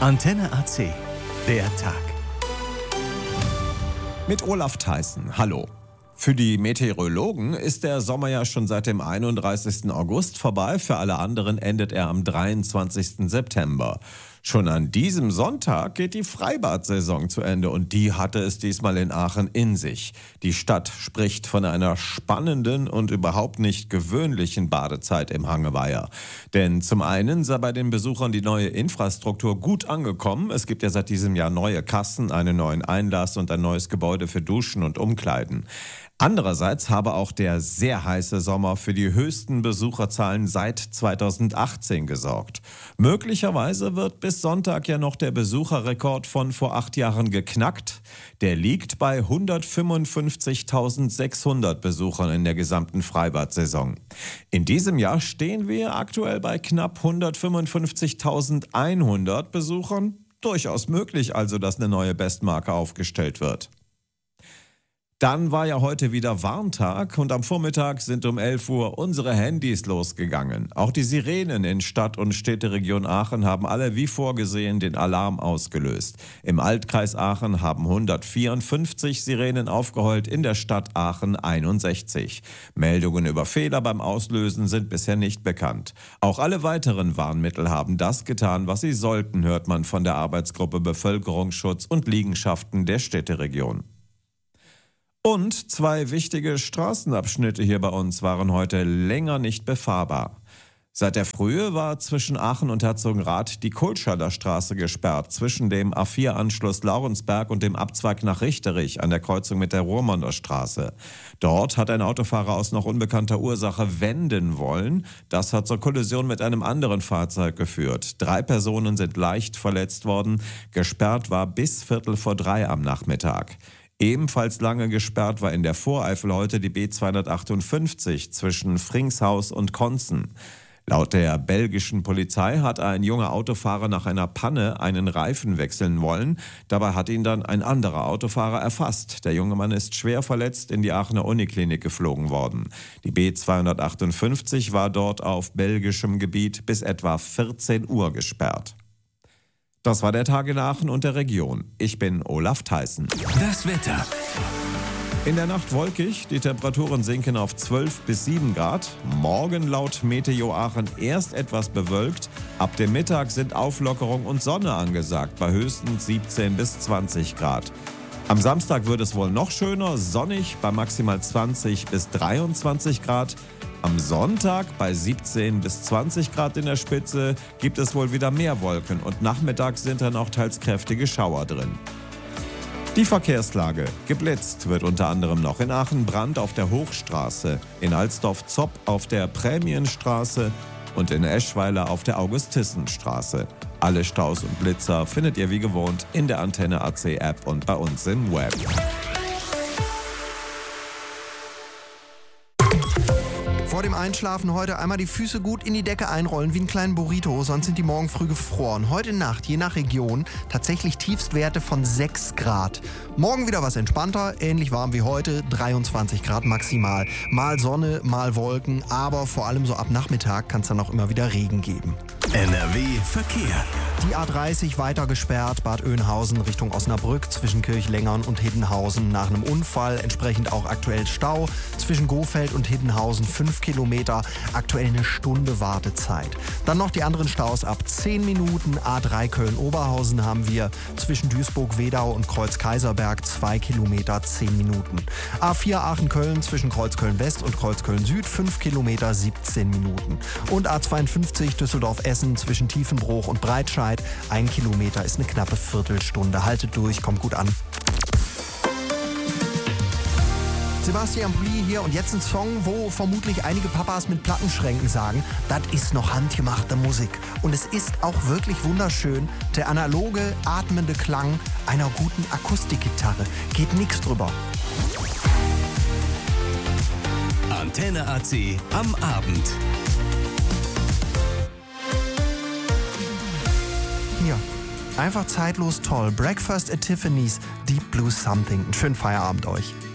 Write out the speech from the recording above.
Antenne AC, der Tag. Mit Olaf Theissen. Hallo. Für die Meteorologen ist der Sommer ja schon seit dem 31. August vorbei. Für alle anderen endet er am 23. September. Schon an diesem Sonntag geht die Freibad-Saison zu Ende und die hatte es diesmal in Aachen in sich. Die Stadt spricht von einer spannenden und überhaupt nicht gewöhnlichen Badezeit im Hangeweiher. Denn zum einen sei bei den Besuchern die neue Infrastruktur gut angekommen. Es gibt ja seit diesem Jahr neue Kassen, einen neuen Einlass und ein neues Gebäude für Duschen und Umkleiden. Andererseits habe auch der sehr heiße Sommer für die höchsten Besucherzahlen seit 2018 gesorgt. Möglicherweise wird bis Sonntag ja noch der Besucherrekord von vor 8 Jahren geknackt. Der liegt bei 155.600 Besuchern in der gesamten Freibad-Saison. In diesem Jahr stehen wir aktuell bei knapp 155.100 Besuchern. Durchaus möglich also, dass eine neue Bestmarke aufgestellt wird. Dann war ja heute wieder Warntag und am Vormittag sind um 11 Uhr unsere Handys losgegangen. Auch die Sirenen in Stadt- und Städteregion Aachen haben alle wie vorgesehen den Alarm ausgelöst. Im Altkreis Aachen haben 154 Sirenen aufgeheult, in der Stadt Aachen 61. Meldungen über Fehler beim Auslösen sind bisher nicht bekannt. Auch alle weiteren Warnmittel haben das getan, was sie sollten, hört man von der Arbeitsgruppe Bevölkerungsschutz und Liegenschaften der Städteregion. Und 2 wichtige Straßenabschnitte hier bei uns waren heute länger nicht befahrbar. Seit der Frühe war zwischen Aachen und Herzogenrath die Kohlscheider Straße gesperrt, zwischen dem A4-Anschluss Laurensberg und dem Abzweig nach Richterich an der Kreuzung mit der Rohrmander Straße. Dort hat ein Autofahrer aus noch unbekannter Ursache wenden wollen. Das hat zur Kollision mit einem anderen Fahrzeug geführt. 3 Personen sind leicht verletzt worden. Gesperrt war bis 2:45 am Nachmittag. Ebenfalls lange gesperrt war in der Voreifel heute die B258 zwischen Fringshaus und Konzen. Laut der belgischen Polizei hat ein junger Autofahrer nach einer Panne einen Reifen wechseln wollen. Dabei hat ihn dann ein anderer Autofahrer erfasst. Der junge Mann ist schwer verletzt in die Aachener Uniklinik geflogen worden. Die B258 war dort auf belgischem Gebiet bis etwa 14 Uhr gesperrt. Das war der Tag in Aachen und der Region. Ich bin Olaf Theissen. Das Wetter. In der Nacht wolkig, die Temperaturen sinken auf 12 bis 7 Grad. Morgen laut Meteo Aachen erst etwas bewölkt. Ab dem Mittag sind Auflockerung und Sonne angesagt, bei höchstens 17 bis 20 Grad. Am Samstag wird es wohl noch schöner, sonnig bei maximal 20 bis 23 Grad. Am Sonntag bei 17 bis 20 Grad in der Spitze gibt es wohl wieder mehr Wolken und nachmittags sind dann auch teils kräftige Schauer drin. Die Verkehrslage. Geblitzt wird unter anderem noch in Aachen Brand auf der Hochstraße, in Alsdorf-Zopp auf der Prämienstraße und in Eschweiler auf der August-Thyssen-Straße. Alle Staus und Blitzer findet ihr wie gewohnt in der Antenne AC App und bei uns im Web. Vor dem Einschlafen heute einmal die Füße gut in die Decke einrollen wie einen kleinen Burrito, sonst sind die morgen früh gefroren. Heute Nacht, je nach Region, tatsächlich Tiefstwerte von 6 Grad. Morgen wieder was entspannter, ähnlich warm wie heute, 23 Grad maximal. Mal Sonne, mal Wolken, aber vor allem so ab Nachmittag kann es dann auch immer wieder Regen geben. NRW Verkehr. Die A30 weiter gesperrt, Bad Oeynhausen Richtung Osnabrück zwischen Kirchlengern und Hiddenhausen nach einem Unfall. Entsprechend auch aktuell Stau. Zwischen Gohfeld und Hiddenhausen 5 Kilometer, aktuell eine Stunde Wartezeit. Dann noch die anderen Staus ab 10 Minuten. A3 Köln-Oberhausen haben wir zwischen Duisburg-Wedau und Kreuz-Kaiserberg 2 Kilometer, 10 Minuten. A4 Aachen-Köln zwischen Kreuzköln-West und Kreuzköln-Süd 5 Kilometer, 17 Minuten. Und A52 Düsseldorf-Essen zwischen Tiefenbruch und Breitscheid 1 Kilometer ist eine knappe Viertelstunde. Haltet durch, kommt gut an. Sebastian Pulli hier und jetzt ein Song, wo vermutlich einige Papas mit Plattenschränken sagen, das ist noch handgemachte Musik. Und es ist auch wirklich wunderschön, der analoge, atmende Klang einer guten Akustikgitarre. Geht nichts drüber. Antenne AC am Abend. Hier, einfach zeitlos toll. Breakfast at Tiffany's, Deep Blue Something. Einen schönen Feierabend euch.